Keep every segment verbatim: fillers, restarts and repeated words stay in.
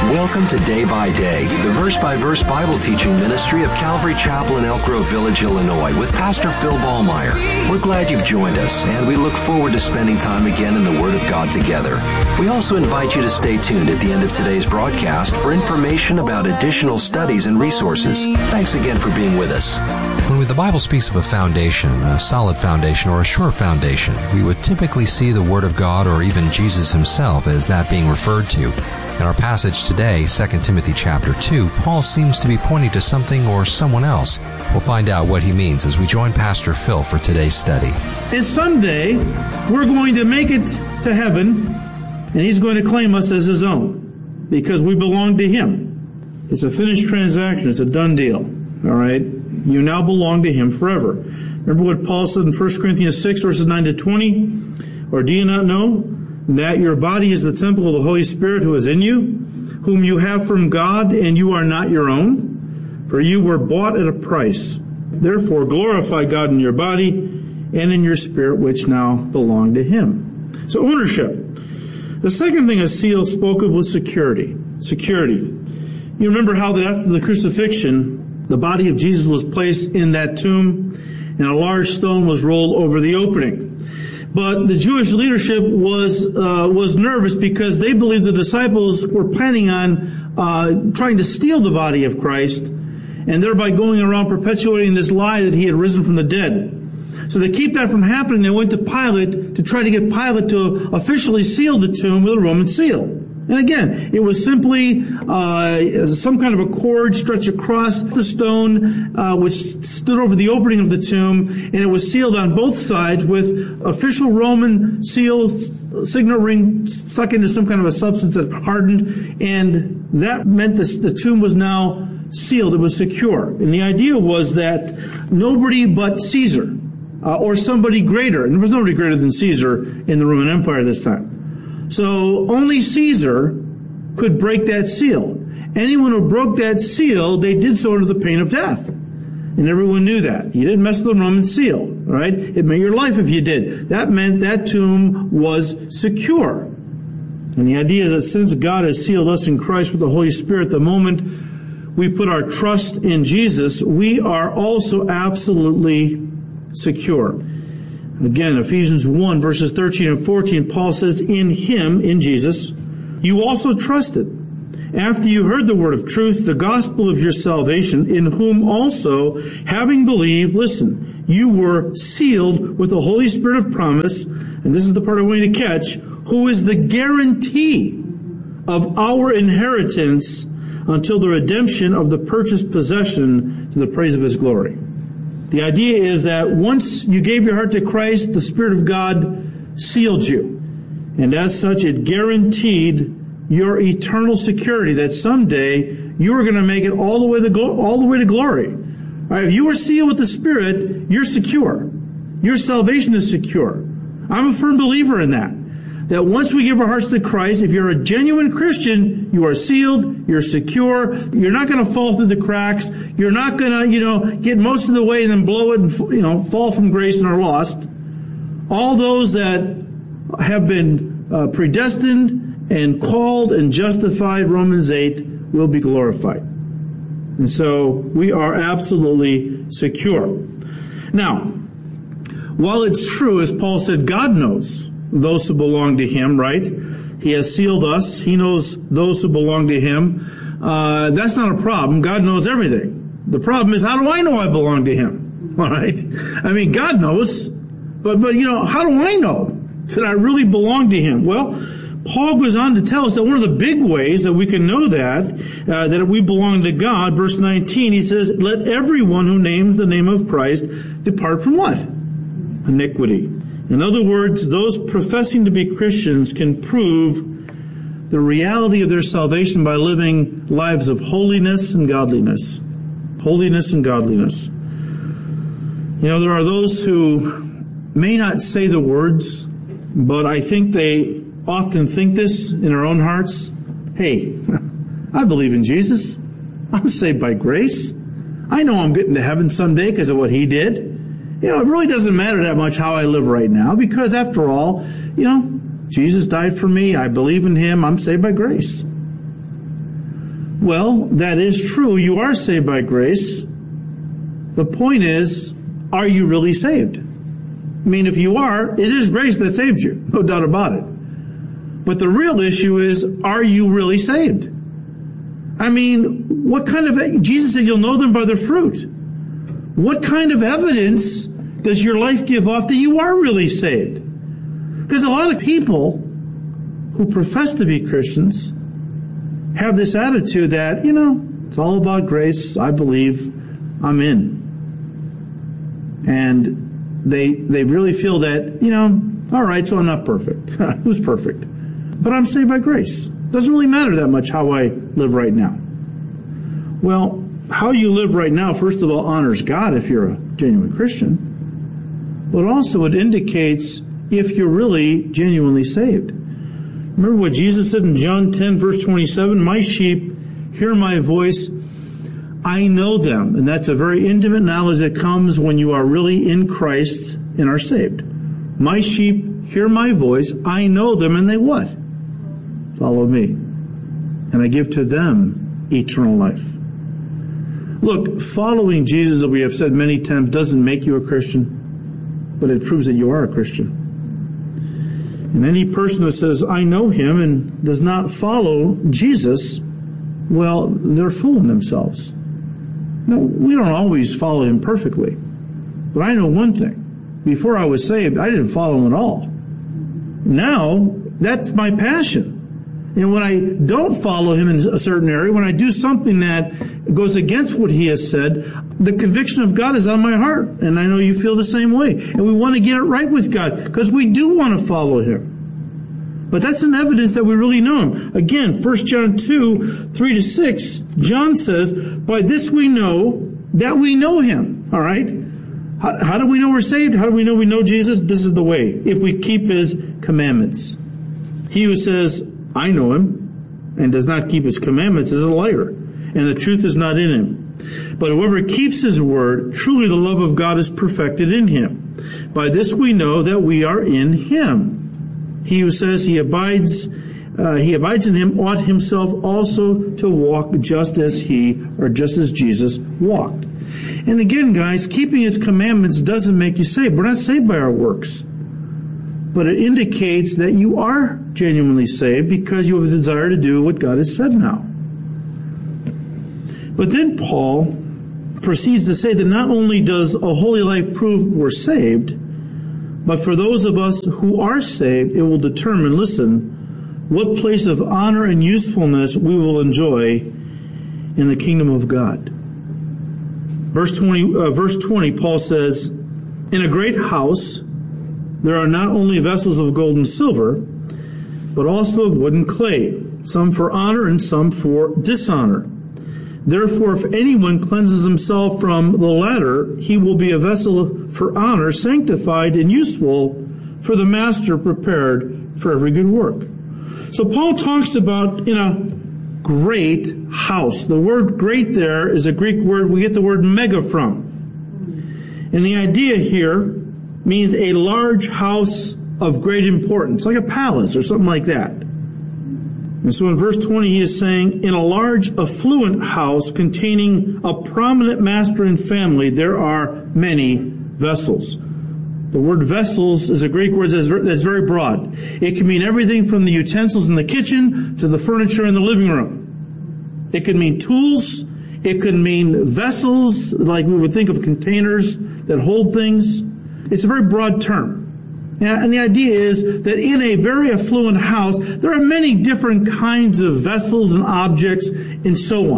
Welcome to Day by Day, the verse-by-verse Bible teaching ministry of Calvary Chapel in Elk Grove Village, Illinois, with Pastor Phil Ballmeyer. We're glad you've joined us, and we look forward to spending time again in the Word of God together. We also invite you to stay tuned at the end of today's broadcast for information about additional studies and resources. Thanks again for being with us. When the Bible speaks of a foundation, a solid foundation, or a sure foundation, we would typically see the Word of God or even Jesus himself as that being referred to. In our passage today, Second Timothy chapter two, Paul seems to be pointing to something or someone else. We'll find out what he means as we join Pastor Phil for today's study. And someday, we're going to make it to heaven, and he's going to claim us as his own, because we belong to him. It's a finished transaction. It's a done deal. All right? You now belong to him forever. Remember what Paul said in First Corinthians six, verses nine to twenty? Or do you not know that your body is the temple of the Holy Spirit who is in you, whom you have from God, and you are not your own? For you were bought at a price. Therefore glorify God in your body and in your spirit, which now belong to him. So ownership. The second thing a seal spoke of was security. Security. You remember how that after the crucifixion, the body of Jesus was placed in that tomb, and a large stone was rolled over the opening. But the Jewish leadership was uh, was nervous because they believed the disciples were planning on uh, trying to steal the body of Christ, and thereby going around perpetuating this lie that he had risen from the dead. So to keep that from happening, they went to Pilate to try to get Pilate to officially seal the tomb with a Roman seal. And again, it was simply uh, some kind of a cord stretched across the stone, uh, which stood over the opening of the tomb, and it was sealed on both sides with official Roman seal, signet ring stuck into some kind of a substance that hardened, and that meant this, the tomb was now sealed. It was secure. And the idea was that nobody but Caesar, uh, or somebody greater, and there was nobody greater than Caesar in the Roman Empire at this time. So only Caesar could break that seal. Anyone who broke that seal, they did so under the pain of death. And everyone knew that. You didn't mess with the Roman seal, all right? It meant your life if you did. That meant that tomb was secure. And the idea is that since God has sealed us in Christ with the Holy Spirit, the moment we put our trust in Jesus, we are also absolutely secure. Again, Ephesians one, verses thirteen and fourteen, Paul says, in him, in Jesus, you also trusted, after you heard the word of truth, the gospel of your salvation, in whom also, having believed, listen, you were sealed with the Holy Spirit of promise, and this is the part I want you to catch, who is the guarantee of our inheritance until the redemption of the purchased possession to the praise of his glory. The idea is that once you gave your heart to Christ, the Spirit of God sealed you. And as such, it guaranteed your eternal security that someday you are going to make it all the way to, glo- all the way to glory. All right, if you are sealed with the Spirit, you're secure. Your salvation is secure. I'm a firm believer in that. That once we give our hearts to Christ, if you're a genuine Christian, you are sealed, you're secure, you're not going to fall through the cracks, you're not going to, you know, get most of the way and then blow it and, you know, fall from grace and are lost. All those that have been uh, predestined and called and justified, Romans eight, will be glorified. And so we are absolutely secure. Now, while it's true, as Paul said, God knows those who belong to him, right? He has sealed us. He knows those who belong to him. Uh, that's not a problem. God knows everything. The problem is, how do I know I belong to him? All right? I mean, God knows. But, but you know, how do I know that I really belong to him? Well, Paul goes on to tell us that one of the big ways that we can know that, uh, that we belong to God, verse nineteen, he says, let everyone who names the name of Christ depart from what? Iniquity. In other words, those professing to be Christians can prove the reality of their salvation by living lives of holiness and godliness. Holiness and godliness. You know, there are those who may not say the words, but I think they often think this in their own hearts. Hey, I believe in Jesus. I'm saved by grace. I know I'm getting to heaven someday because of what he did. You know, it really doesn't matter that much how I live right now because, after all, you know, Jesus died for me. I believe in him. I'm saved by grace. Well, that is true. You are saved by grace. The point is, are you really saved? I mean, if you are, it is grace that saved you. No doubt about it. But the real issue is, are you really saved? I mean, what kind of, Jesus said you'll know them by their fruit. What kind of evidence does your life give off that you are really saved? Because a lot of people who profess to be Christians have this attitude that, you know, it's all about grace. I believe, I'm in. And they they really feel that, you know, all right, so I'm not perfect. Who's perfect? But I'm saved by grace. Doesn't really matter that much how I live right now. Well, how you live right now, first of all, honors God if you're a genuine Christian. But also it indicates if you're really genuinely saved. Remember what Jesus said in John ten, verse twenty-seven, my sheep hear my voice, I know them. And that's a very intimate knowledge that comes when you are really in Christ and are saved. My sheep hear my voice, I know them, and they what? Follow me. And I give to them eternal life. Look, following Jesus, as we have said many times, doesn't make you a Christian, but it proves that you are a Christian. And any person who says, I know him, and does not follow Jesus, well, they're fooling themselves. No, we don't always follow him perfectly. But I know one thing. Before I was saved, I didn't follow him at all. Now, that's my passion. And when I don't follow him in a certain area, when I do something that goes against what he has said, the conviction of God is on my heart. And I know you feel the same way. And we want to get it right with God because we do want to follow him. But that's an evidence that we really know him. Again, First John two, three to six, John says, by this we know that we know him. All right? How, how do we know we're saved? How do we know we know Jesus? This is the way. If we keep his commandments. He who says, I know him, and does not keep his commandments is a liar, and the truth is not in him. But whoever keeps his word, truly the love of God is perfected in him. By this we know that we are in him. He who says he abides, uh, he abides in him ought himself also to walk just as he, or just as Jesus walked. And again, guys, keeping his commandments doesn't make you saved. We're not saved by our works. But it indicates that you are genuinely saved because you have a desire to do what God has said now. But then Paul proceeds to say that not only does a holy life prove we're saved, but for those of us who are saved, it will determine, listen, what place of honor and usefulness we will enjoy in the kingdom of God. Verse twenty, uh, verse twenty, Paul says, in a great house there are not only vessels of gold and silver, but also of wood and clay, some for honor and some for dishonor. Therefore, if anyone cleanses himself from the latter, he will be a vessel for honor, sanctified and useful for the master, prepared for every good work. So Paul talks about in a great house. The word great there is a Greek word we get the word mega from. And the idea here means a large house of great importance, like a palace or something like that. And so in verse twenty, he is saying, in a large, affluent house containing a prominent master and family, there are many vessels. The word vessels is a Greek word that's very broad. It can mean everything from the utensils in the kitchen to the furniture in the living room. It could mean tools. It could mean vessels, like we would think of containers that hold things. It's a very broad term. And the idea is that in a very affluent house, there are many different kinds of vessels and objects and so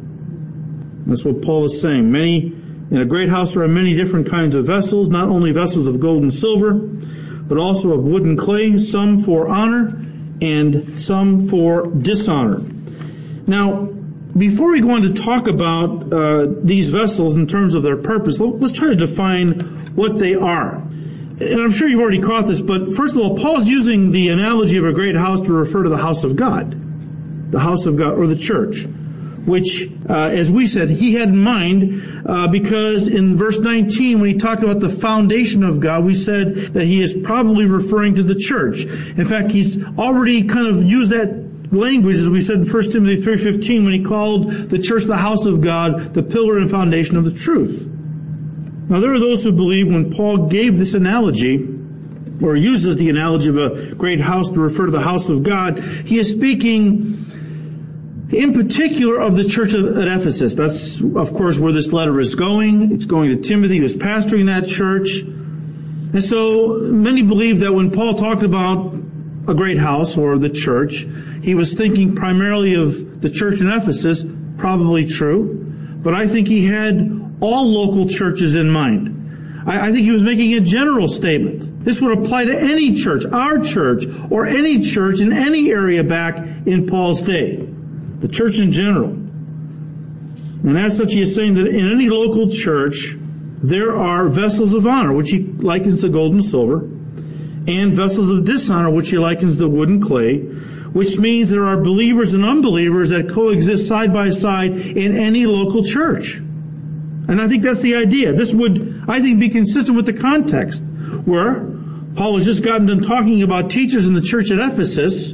on. That's what Paul is saying. Many, in a great house, there are many different kinds of vessels, not only vessels of gold and silver, but also of wood and clay, some for honor and some for dishonor. Now, before we go on to talk about uh, these vessels in terms of their purpose, let's try to define what they are. And I'm sure you've already caught this, but first of all, Paul's using the analogy of a great house to refer to the house of God, the house of God, or the church, which, uh, as we said, he had in mind uh, because in verse nineteen, when he talked about the foundation of God, we said that he is probably referring to the church. In fact, he's already kind of used that language, as we said in First Timothy three fifteen, when he called the church the house of God, the pillar and foundation of the truth. Now, there are those who believe when Paul gave this analogy, or uses the analogy of a great house to refer to the house of God, he is speaking in particular of the church at Ephesus. That's, of course, where this letter is going. It's going to Timothy, who's pastoring that church. And so many believe that when Paul talked about a great house or the church, he was thinking primarily of the church in Ephesus, probably true. But I think he had all local churches in mind. I, I think he was making a general statement. This would apply to any church, our church, or any church in any area back in Paul's day. The church in general. And as such, he is saying that in any local church, there are vessels of honor, which he likens to gold and silver, and vessels of dishonor, which he likens to wood and clay, which means there are believers and unbelievers that coexist side by side in any local church. And I think that's the idea. This would, I think, be consistent with the context, where Paul has just gotten done talking about teachers in the church at Ephesus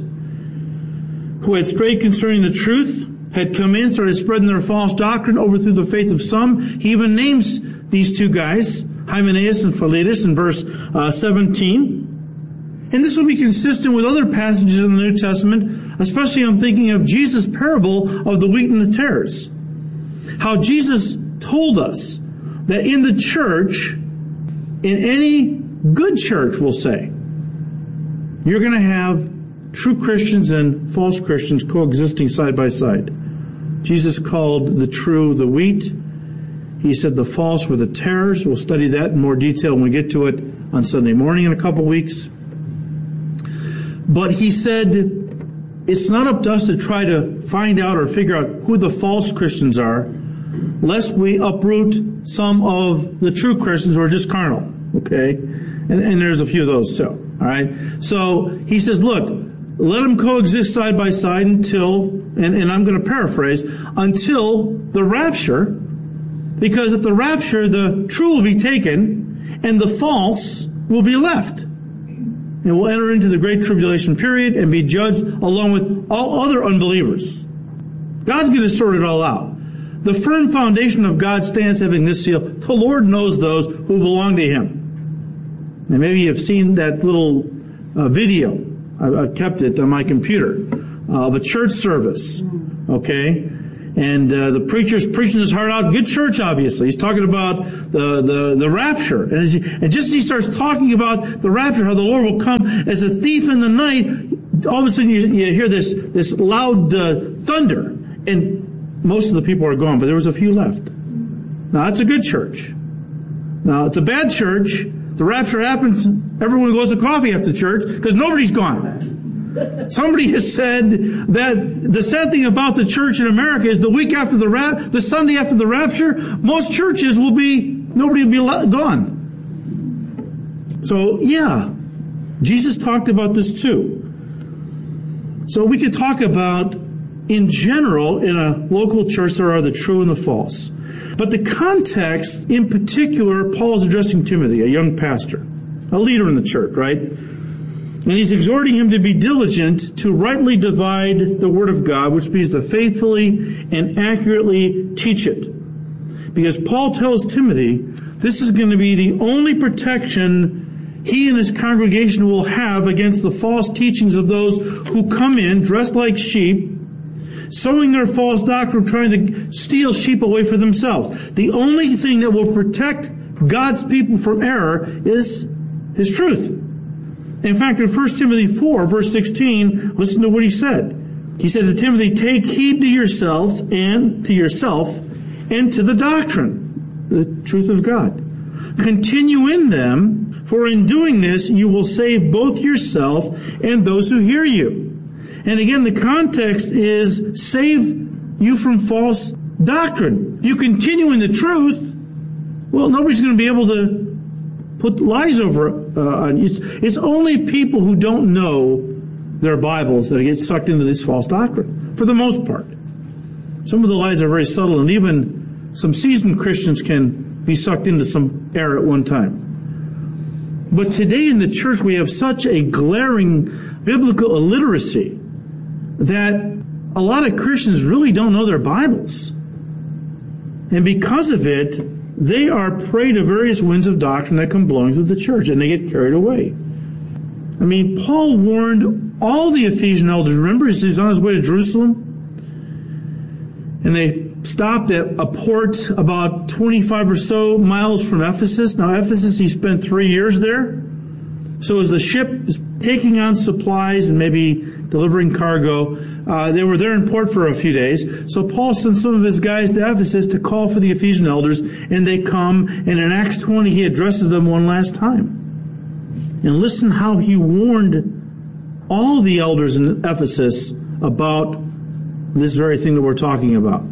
who had strayed concerning the truth, had come in, started spreading their false doctrine, overthrew the faith of some. He even names these two guys, Hymenaeus and Philetus, in verse uh, seventeen. And this will be consistent with other passages in the New Testament, especially I'm thinking of Jesus' parable of the wheat and the tares. How Jesus told us that in the church, in any good church, we'll say, you're going to have true Christians and false Christians coexisting side by side. Jesus called the true the wheat. He said the false were the tares. We'll study that in more detail when we get to it on Sunday morning in a couple weeks. But he said it's not up to us to try to find out or figure out who the false Christians are, lest we uproot some of the true Christians who are just carnal. Okay? And, and there's a few of those too. All right? So he says, look, let them coexist side by side until, and, and I'm going to paraphrase, until the rapture, because at the rapture, the true will be taken, and the false will be left. And will enter into the great tribulation period and be judged along with all other unbelievers. God's going to sort it all out. The firm foundation of God stands having this seal. The Lord knows those who belong to Him. And maybe you've seen that little uh, video. I've kept it on my computer, uh, of a church service, okay? And uh, the preacher's preaching his heart out. Good church, obviously. He's talking about the, the, the rapture. And, as he, and just as he starts talking about the rapture, how the Lord will come as a thief in the night, all of a sudden you, you hear this, this loud uh, thunder. And most of the people are gone, but there was a few left. Now, that's a good church. Now, it's a bad church. The rapture happens, everyone goes to coffee after church because nobody's gone. Somebody has said that the sad thing about the church in America is the week after the rap, the Sunday after the rapture, most churches will be, nobody will be gone. So, yeah, Jesus talked about this too. So we could talk about, in general, in a local church, there are the true and the false. But the context, in particular, Paul is addressing Timothy, a young pastor, a leader in the church, right? And he's exhorting him to be diligent to rightly divide the Word of God, which means to faithfully and accurately teach it. Because Paul tells Timothy this is going to be the only protection he and his congregation will have against the false teachings of those who come in dressed like sheep, sowing their false doctrine, trying to steal sheep away for themselves. The only thing that will protect God's people from error is His truth. In fact, in First Timothy four, verse sixteen, listen to what he said. He said to Timothy, take heed to yourselves and to yourself and to the doctrine, the truth of God. Continue in them, for in doing this you will save both yourself and those who hear you. And again, the context is save you from false doctrine. You continue in the truth, well, nobody's going to be able to put lies over uh, on you. It's, it's only people who don't know their Bibles that get sucked into this false doctrine, for the most part. Some of the lies are very subtle, and even some seasoned Christians can be sucked into some error at one time. But today in the church, we have such a glaring biblical illiteracy that a lot of Christians really don't know their Bibles. And because of it, they are prey to various winds of doctrine that come blowing through the church, and they get carried away. I mean, Paul warned all the Ephesian elders. Remember, he's on his way to Jerusalem, and they stopped at a port about twenty-five or so miles from Ephesus. Now, Ephesus, he spent three years there. So as the ship is taking on supplies and maybe delivering cargo, uh, they were there in port for a few days. So Paul sent some of his guys to Ephesus to call for the Ephesian elders, and they come, and in Acts twenty, he addresses them one last time. And listen how he warned all the elders in Ephesus about this very thing that we're talking about.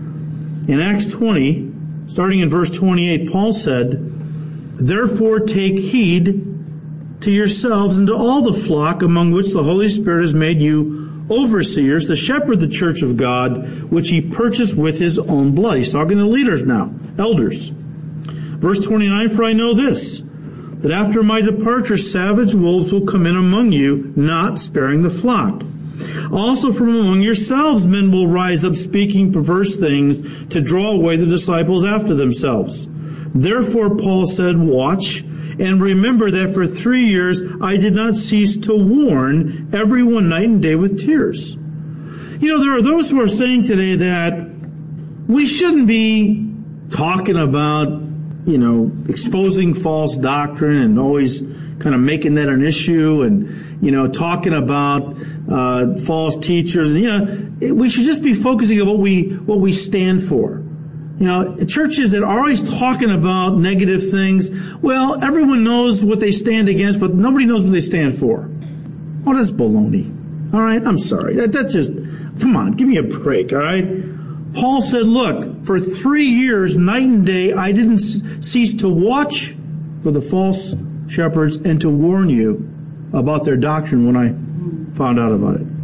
In Acts twenty, starting in verse twenty-eight, Paul said, "Therefore take heed to yourselves and to all the flock among which the Holy Spirit has made you overseers to shepherd the church of God, which he purchased with his own blood." He's talking to leaders now, elders. Verse twenty-nine, "For I know this, that after my departure savage wolves will come in among you, not sparing the flock. Also from among yourselves men will rise up speaking perverse things to draw away the disciples after themselves. Therefore Paul said, watch, and remember that for three years I did not cease to warn everyone night and day with tears." You know, there are those who are saying today that we shouldn't be talking about, you know, exposing false doctrine and always kind of making that an issue and, you know, talking about uh, false teachers. And, you know, we should just be focusing on what we what we stand for. You know, churches that are always talking about negative things, well, everyone knows what they stand against, but nobody knows what they stand for. Oh, that's baloney. All right, I'm sorry. That, that's just, come on, give me a break, all right? Paul said, look, for three years, night and day, I didn't cease to watch for the false shepherds and to warn you about their doctrine when I found out about it.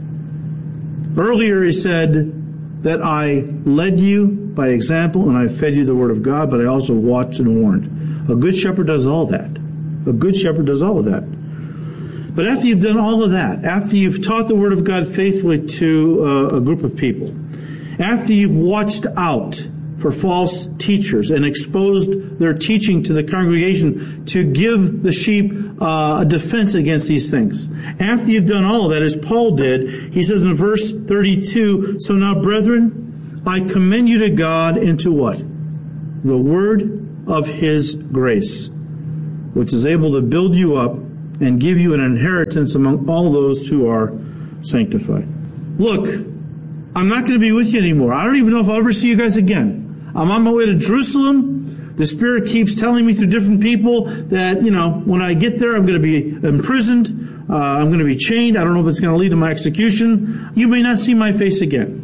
Earlier he said that I led you by example, and I fed you the word of God, but I also watched and warned. A good shepherd does all that. A good shepherd does all of that. But after you've done all of that, after you've taught the word of God faithfully to uh, a group of people, after you've watched out for false teachers and exposed their teaching to the congregation to give the sheep uh, a defense against these things, after you've done all of that, as Paul did, he says in verse thirty-two, "So now, brethren, I commend you to God and to what? The word of his grace, which is able to build you up and give you an inheritance among all those who are sanctified." Look, I'm not going to be with you anymore. I don't even know if I'll ever see you guys again. I'm on my way to Jerusalem. The Spirit keeps telling me through different people that, you know, when I get there, I'm going to be imprisoned. Uh, I'm going to be chained. I don't know if it's going to lead to my execution. You may not see my face again.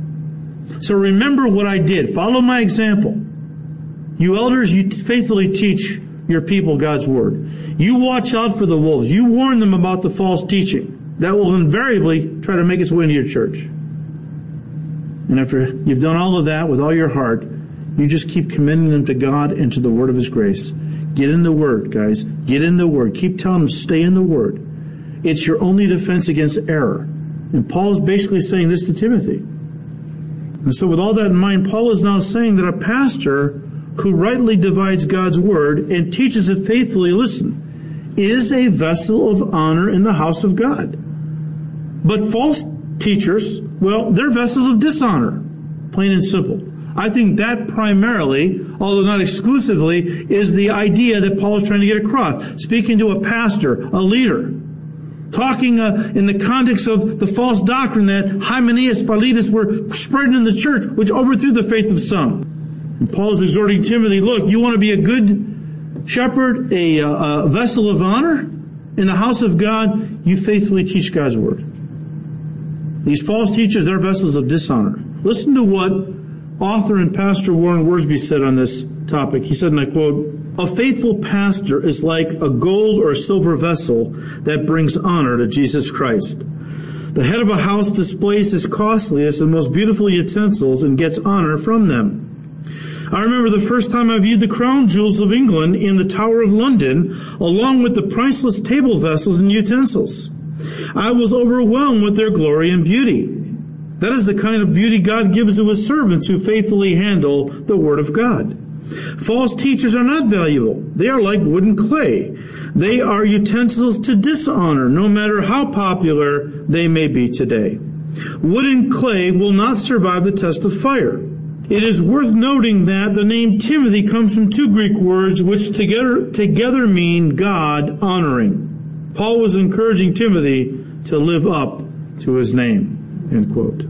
So remember what I did. Follow my example. You elders, you faithfully teach your people God's word. You watch out for the wolves. You warn them about the false teaching. That will invariably try to make its way into your church. And after you've done all of that with all your heart, you just keep commending them to God and to the word of his grace. Get in the word, guys. Get in the word. Keep telling them, stay in the word. It's your only defense against error. And Paul's basically saying this to Timothy. And so with all that in mind, Paul is now saying that a pastor who rightly divides God's word and teaches it faithfully, listen, is a vessel of honor in the house of God. But false teachers, well, they're vessels of dishonor, plain and simple. I think that primarily, although not exclusively, is the idea that Paul is trying to get across. Speaking to a pastor, a leader, talking uh, in the context of the false doctrine that Hymenaeus, Philetus were spreading in the church, which overthrew the faith of some. And Paul is exhorting Timothy, look, you want to be a good shepherd, a, uh, a vessel of honor in the house of God, you faithfully teach God's word. These false teachers, they're vessels of dishonor. Listen to what author and pastor Warren Wiersbe said on this topic. He said, and I quote, "A faithful pastor is like a gold or silver vessel that brings honor to Jesus Christ. The head of a house displays his costliest and most beautiful utensils and gets honor from them. I remember the first time I viewed the crown jewels of England in the Tower of London, along with the priceless table vessels and utensils. I was overwhelmed with their glory and beauty. That is the kind of beauty God gives to his servants who faithfully handle the word of God. False teachers are not valuable. They are like wood and clay. They are utensils to dishonor, no matter how popular they may be today. Wood and clay will not survive the test of fire. It is worth noting that the name Timothy comes from two Greek words which together, together mean God honoring. Paul was encouraging Timothy to live up to his name, end quote.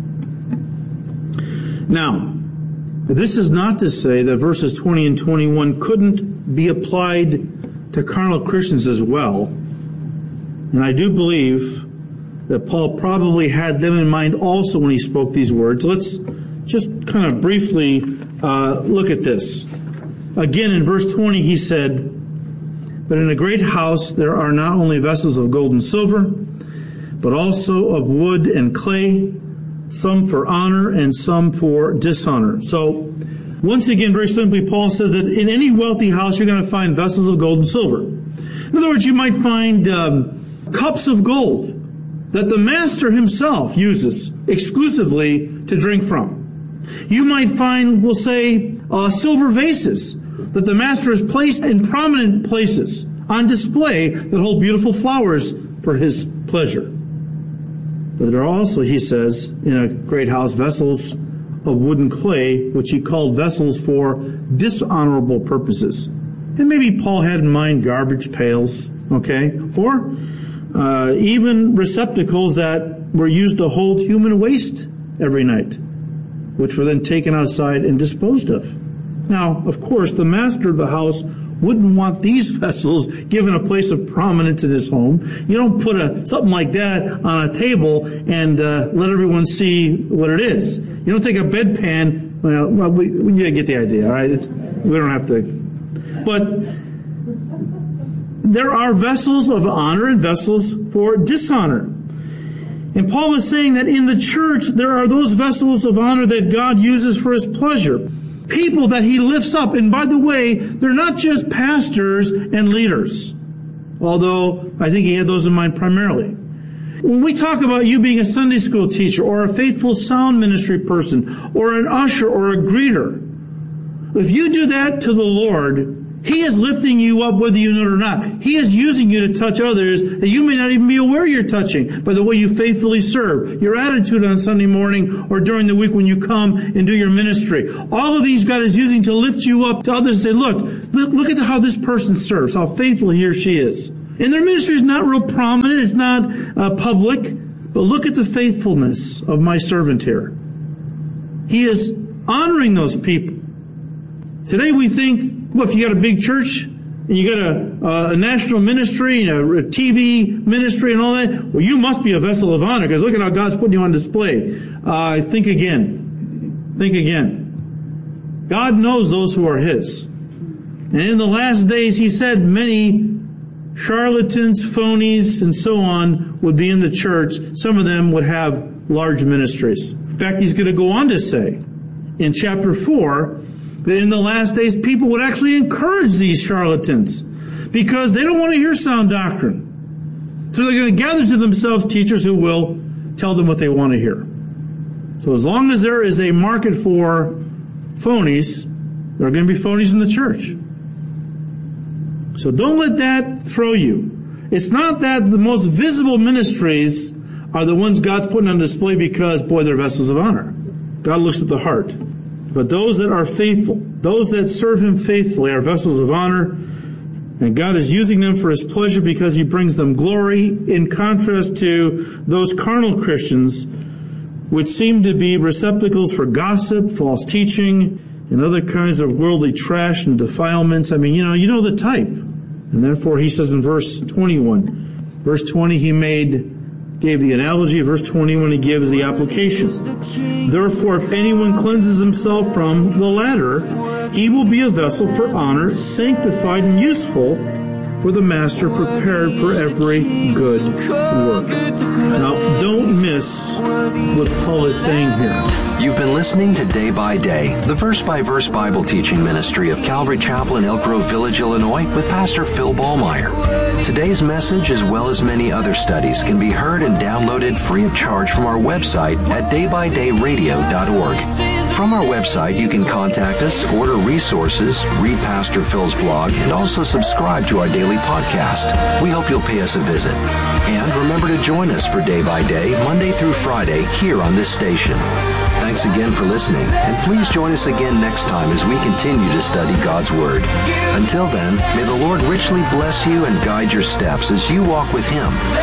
Now, this is not to say that verses twenty and twenty-one couldn't be applied to carnal Christians as well. And I do believe that Paul probably had them in mind also when he spoke these words. Let's just kind of briefly uh, look at this. Again, in verse twenty, he said, "But in a great house there are not only vessels of gold and silver, but also of wood and clay, some for honor and some for dishonor." So, once again, very simply, Paul says that in any wealthy house you're going to find vessels of gold and silver. In other words, you might find um, cups of gold that the master himself uses exclusively to drink from. You might find, we'll say, uh, silver vases that the master has placed in prominent places on display that hold beautiful flowers for his pleasure. But there are also, he says, in a great house, vessels of wood and clay, which he called vessels for dishonorable purposes. And maybe Paul had in mind garbage pails, okay? Or uh, even receptacles that were used to hold human waste every night, which were then taken outside and disposed of. Now, of course, the master of the house wouldn't want these vessels given a place of prominence in his home. You don't put a something like that on a table and uh, let everyone see what it is. You don't take a bedpan. Well, well we, you get the idea, all right? It's, we don't have to. But there are vessels of honor and vessels for dishonor. And Paul is saying that in the church, there are those vessels of honor that God uses for his pleasure. People that he lifts up. And by the way, they're not just pastors and leaders, although I think he had those in mind primarily. When we talk about you being a Sunday school teacher or a faithful sound ministry person or an usher or a greeter, if you do that to the Lord, he is lifting you up whether you know it or not. He is using you to touch others that you may not even be aware you're touching by the way you faithfully serve, your attitude on Sunday morning or during the week when you come and do your ministry. All of these God is using to lift you up to others and say, look, look, look at how this person serves, how faithful he or she is. And their ministry is not real prominent, it's not uh, public, but look at the faithfulness of my servant here. He is honoring those people. Today we think, well, if you got a big church and you got a, uh, a national ministry and a, a T V ministry and all that, well, you must be a vessel of honor because look at how God's putting you on display. Uh, think again. Think again. God knows those who are his. And in the last days, he said many charlatans, phonies, and so on would be in the church. Some of them would have large ministries. In fact, he's going to go on to say in chapter four that in the last days people would actually encourage these charlatans because they don't want to hear sound doctrine. So they're going to gather to themselves teachers who will tell them what they want to hear. So as long as there is a market for phonies, there are going to be phonies in the church. So don't let that throw you. It's not that the most visible ministries are the ones God's putting on display because, boy, they're vessels of honor. God looks at the heart. But those that are faithful, those that serve him faithfully are vessels of honor, and God is using them for his pleasure because he brings them glory, in contrast to those carnal Christians which seem to be receptacles for gossip, false teaching, and other kinds of worldly trash and defilements. I mean, you know, you know the type. And therefore he says in verse twenty-one, verse twenty he made gave the analogy. Verse twenty-one, he gives the application. Therefore, if anyone cleanses himself from the latter, he will be a vessel for honor, sanctified and useful for the Master, prepared for every good work. Now, don't miss what Paul is saying here. You've been listening to Day by Day, the verse-by-verse Bible teaching ministry of Calvary Chapel in Elk Grove Village, Illinois, with Pastor Phil Ballmeyer. Today's message, as well as many other studies, can be heard and downloaded free of charge from our website at day by day radio dot org. From our website, you can contact us, order resources, read Pastor Phil's blog, and also subscribe to our daily podcast. We hope you'll pay us a visit. And remember to join us for Day by Day, Monday through Friday, here on this station. Thanks again for listening, and please join us again next time as we continue to study God's Word. Until then, may the Lord richly bless you and guide your steps as you walk with Him.